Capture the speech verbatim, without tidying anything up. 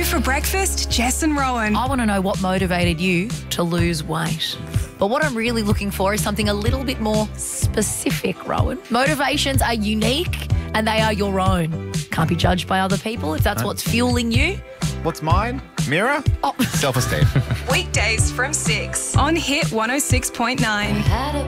for breakfast, Jess and Rowan. I want to know what motivated you to lose weight. But what I'm really looking for is something a little bit more specific, Rowan. Motivations are unique and they are your own. Can't be judged by other people if that's what's fueling you. What's mine? Mirror? Oh. Self-esteem. Weekdays from six on Hit one oh six point nine.